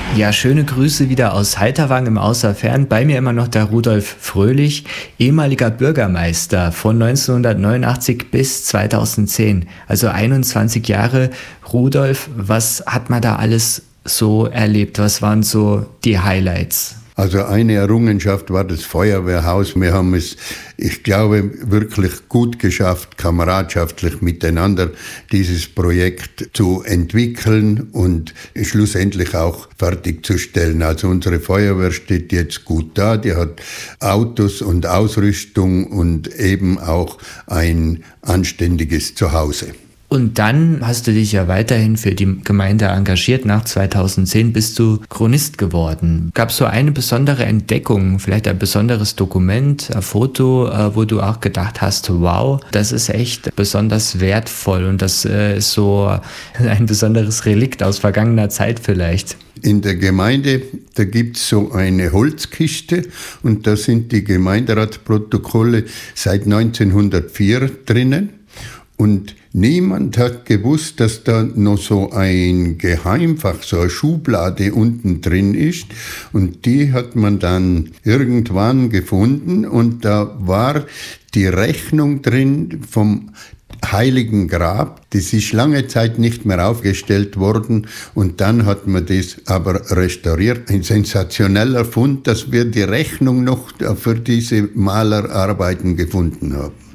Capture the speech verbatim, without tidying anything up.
Ja, schöne Grüße wieder aus Heiterwang im Außerfern. Bei mir immer noch der Rudolf Fröhlich, ehemaliger Bürgermeister von neunzehnhundertneunundachtzig bis zweitausendzehn. Also einundzwanzig Jahre. Rudolf, was hat man da alles so erlebt? Was waren so die Highlights? Also eine Errungenschaft war das Feuerwehrhaus. Wir haben es, ich glaube, wirklich gut geschafft, kameradschaftlich miteinander dieses Projekt zu entwickeln und schlussendlich auch fertigzustellen. Also unsere Feuerwehr steht jetzt gut da. Die hat Autos und Ausrüstung und eben auch ein anständiges Zuhause. Und dann hast du dich ja weiterhin für die Gemeinde engagiert. Nach zweitausendzehn bist du Chronist geworden. Gab es so eine besondere Entdeckung, vielleicht ein besonderes Dokument, ein Foto, wo du auch gedacht hast, wow, das ist echt besonders wertvoll und das ist so ein besonderes Relikt aus vergangener Zeit vielleicht? In der Gemeinde, da gibt's so eine Holzkiste und da sind die Gemeinderatsprotokolle seit neunzehnhundertvier drinnen. Und niemand hat gewusst, dass da noch so ein Geheimfach, so eine Schublade unten drin ist. Und die hat man dann irgendwann gefunden und da war die Rechnung drin vom Heiligen Grab. Das ist lange Zeit nicht mehr aufgestellt worden und dann hat man das aber restauriert. Ein sensationeller Fund, dass wir die Rechnung noch für diese Malerarbeiten gefunden haben.